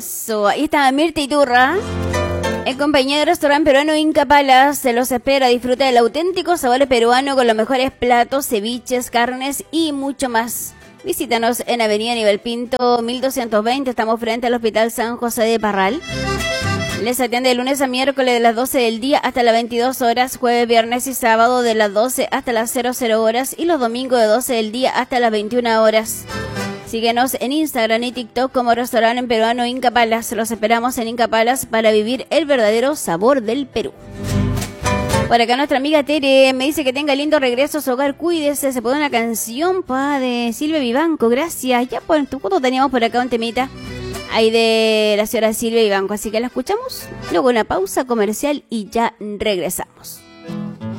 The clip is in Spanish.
Eso, ahí está Mirta Iturra, en compañía del restaurante peruano Inca Palas. Se los espera, disfruta del auténtico sabor peruano con los mejores platos, ceviches, carnes y mucho más. Visítanos en Avenida Nivel Pinto 1220, estamos frente al Hospital San José de Parral. Les atiende de lunes a miércoles de las 12 del día hasta las 22 horas, jueves, viernes y sábado de las 12 hasta las 00 horas y los domingos de 12 del día hasta las 21 horas. Síguenos en Instagram y TikTok como Restaurante Peruano Inca Palas. Los esperamos en Inca Palas para vivir el verdadero sabor del Perú. Por acá nuestra amiga Tere me dice que tenga lindo regreso a su hogar, cuídese. Se pone una canción de Silvia Vivanco, gracias. Ya por tu foto teníamos por acá un temita ahí de la señora Silvia Vivanco, así que la escuchamos. Luego una pausa comercial y ya regresamos.